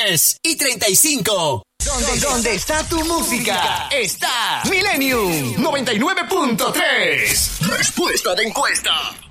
10:35. ¿Dónde está tu música? Está Millennium 99.3. Respuesta de encuesta.